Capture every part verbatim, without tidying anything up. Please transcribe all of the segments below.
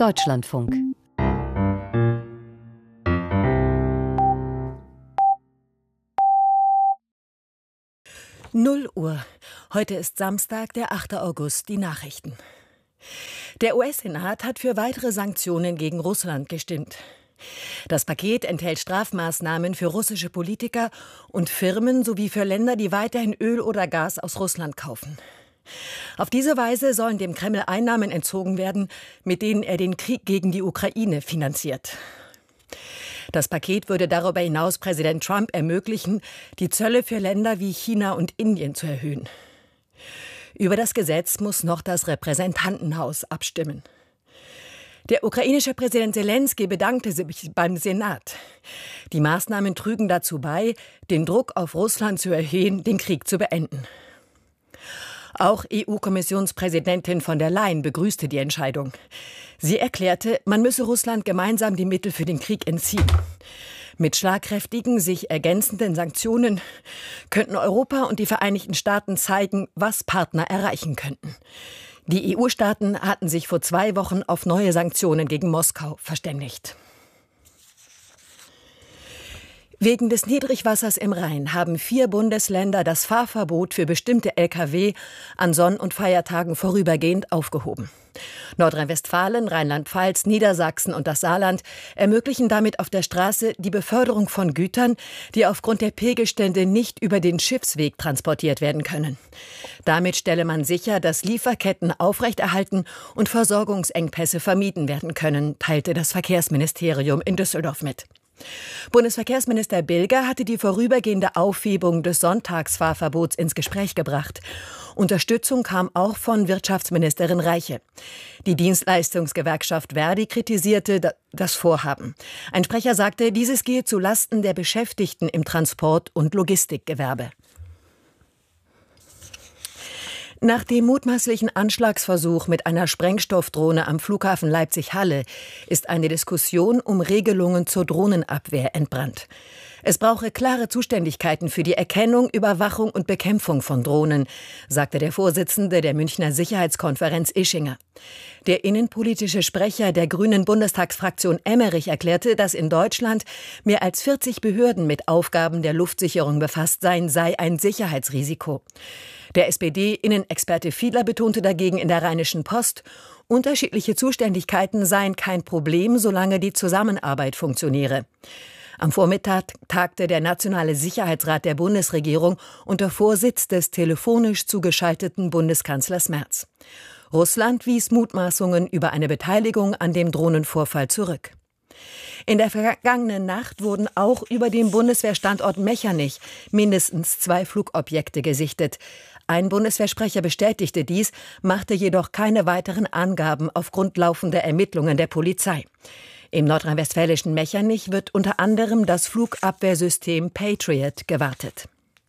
Deutschlandfunk. null Uhr. Heute ist Samstag, der achte August. Die Nachrichten. Der U S-Senat hat für weitere Sanktionen gegen Russland gestimmt. Das Paket enthält Strafmaßnahmen für russische Politiker und Firmen sowie für Länder, die weiterhin Öl oder Gas aus Russland kaufen. Auf diese Weise sollen dem Kreml Einnahmen entzogen werden, mit denen er den Krieg gegen die Ukraine finanziert. Das Paket würde darüber hinaus Präsident Trump ermöglichen, die Zölle für Länder wie China und Indien zu erhöhen. Über das Gesetz muss noch das Repräsentantenhaus abstimmen. Der ukrainische Präsident Selenskyj bedankte sich beim Senat. Die Maßnahmen trügen dazu bei, den Druck auf Russland zu erhöhen, den Krieg zu beenden. Auch E U-Kommissionspräsidentin von der Leyen begrüßte die Entscheidung. Sie erklärte, man müsse Russland gemeinsam die Mittel für den Krieg entziehen. Mit schlagkräftigen, sich ergänzenden Sanktionen könnten Europa und die Vereinigten Staaten zeigen, was Partner erreichen könnten. Die E U-Staaten hatten sich vor zwei Wochen auf neue Sanktionen gegen Moskau verständigt. Wegen des Niedrigwassers im Rhein haben vier Bundesländer das Fahrverbot für bestimmte L K W an Sonn- und Feiertagen vorübergehend aufgehoben. Nordrhein-Westfalen, Rheinland-Pfalz, Niedersachsen und das Saarland ermöglichen damit auf der Straße die Beförderung von Gütern, die aufgrund der Pegelstände nicht über den Schiffsweg transportiert werden können. Damit stelle man sicher, dass Lieferketten aufrechterhalten und Versorgungsengpässe vermieden werden können, teilte das Verkehrsministerium in Düsseldorf mit. Bundesverkehrsminister Bilger hatte die vorübergehende Aufhebung des Sonntagsfahrverbots ins Gespräch gebracht. Unterstützung kam auch von Wirtschaftsministerin Reiche. Die Dienstleistungsgewerkschaft Verdi kritisierte das Vorhaben. Ein Sprecher sagte, dieses gehe zu Lasten der Beschäftigten im Transport- und Logistikgewerbe. Nach dem mutmaßlichen Anschlagsversuch mit einer Sprengstoffdrohne am Flughafen Leipzig-Halle ist eine Diskussion um Regelungen zur Drohnenabwehr entbrannt. Es brauche klare Zuständigkeiten für die Erkennung, Überwachung und Bekämpfung von Drohnen, sagte der Vorsitzende der Münchner Sicherheitskonferenz Ischinger. Der innenpolitische Sprecher der Grünen Bundestagsfraktion Emmerich erklärte, dass in Deutschland mehr als vierzig Behörden mit Aufgaben der Luftsicherung befasst seien, sei ein Sicherheitsrisiko. Der S P D-Innenexperte Fiedler betonte dagegen in der Rheinischen Post, unterschiedliche Zuständigkeiten seien kein Problem, solange die Zusammenarbeit funktioniere. Am Vormittag tagte der Nationale Sicherheitsrat der Bundesregierung unter Vorsitz des telefonisch zugeschalteten Bundeskanzlers Merz. Russland wies Mutmaßungen über eine Beteiligung an dem Drohnenvorfall zurück. In der vergangenen Nacht wurden auch über dem Bundeswehrstandort Mechernich mindestens zwei Flugobjekte gesichtet. Ein Bundeswehrsprecher bestätigte dies, machte jedoch keine weiteren Angaben aufgrund laufender Ermittlungen der Polizei. Im nordrhein-westfälischen Mechernich wird unter anderem das Flugabwehrsystem Patriot gewartet.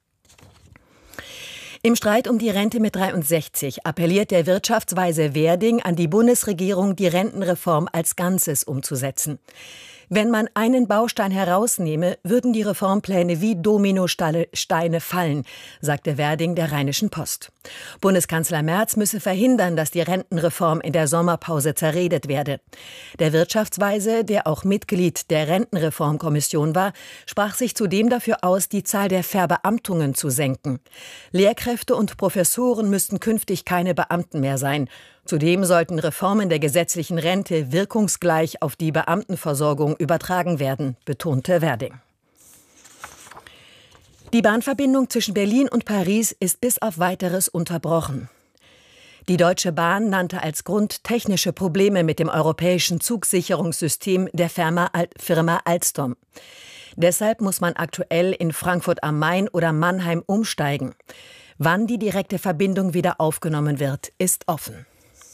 Im Streit um die Rente mit dreiundsechzig appelliert der Wirtschaftsweise Werding an die Bundesregierung, die Rentenreform als Ganzes umzusetzen. Wenn man einen Baustein herausnehme, würden die Reformpläne wie Dominosteine fallen, sagte Werding der Rheinischen Post. Bundeskanzler Merz müsse verhindern, dass die Rentenreform in der Sommerpause zerredet werde. Der Wirtschaftsweise, der auch Mitglied der Rentenreformkommission war, sprach sich zudem dafür aus, die Zahl der Verbeamtungen zu senken. Lehrkräfte und Professoren müssten künftig keine Beamten mehr sein. Zudem sollten Reformen der gesetzlichen Rente wirkungsgleich auf die Beamtenversorgung übertragen werden, betonte Werding. Die Bahnverbindung zwischen Berlin und Paris ist bis auf Weiteres unterbrochen. Die Deutsche Bahn nannte als Grund technische Probleme mit dem europäischen Zugsicherungssystem der Firma Alstom. Deshalb muss man aktuell in Frankfurt am Main oder Mannheim umsteigen. Wann die direkte Verbindung wieder aufgenommen wird, ist offen.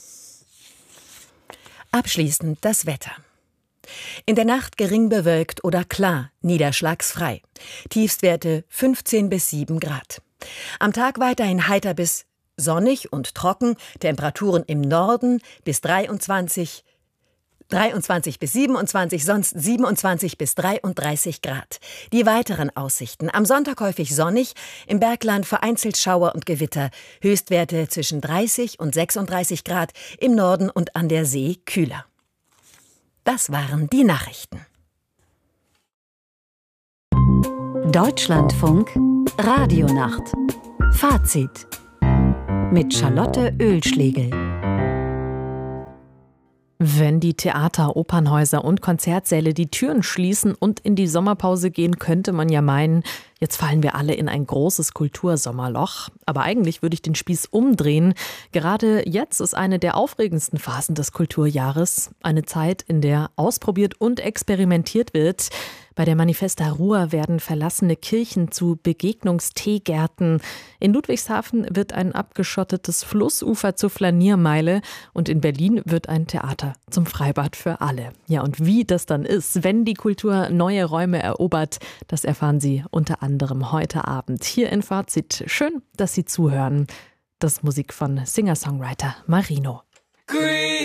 Abschließend das Wetter. In der Nacht gering bewölkt oder klar, niederschlagsfrei. Tiefstwerte fünfzehn bis sieben Grad. Am Tag weiterhin heiter bis sonnig und trocken, Temperaturen im Norden bis dreiundzwanzig, dreiundzwanzig bis siebenundzwanzig, sonst siebenundzwanzig bis dreiunddreißig Grad. Die weiteren Aussichten. Am Sonntag häufig sonnig, im Bergland vereinzelt Schauer und Gewitter. Höchstwerte zwischen dreißig und sechsunddreißig Grad, im Norden und an der See kühler. Das waren die Nachrichten. Deutschlandfunk Radionacht. Fazit mit Charlotte Oehlschlegel. Wenn die Theater, Opernhäuser und Konzertsäle die Türen schließen und in die Sommerpause gehen, könnte man ja meinen, jetzt fallen wir alle in ein großes Kultursommerloch. Aber eigentlich würde ich den Spieß umdrehen. Gerade jetzt ist eine der aufregendsten Phasen des Kulturjahres. Eine Zeit, in der ausprobiert und experimentiert wird. Bei der Manifesta Ruhr werden verlassene Kirchen zu Begegnungsteegärten. In Ludwigshafen wird ein abgeschottetes Flussufer zur Flaniermeile und in Berlin wird ein Theater zum Freibad für alle. Ja, und wie das dann ist, wenn die Kultur neue Räume erobert, das erfahren Sie unter anderem heute Abend hier in Fazit. Schön, dass Sie zuhören. Das ist Musik von Singer-Songwriter Marino.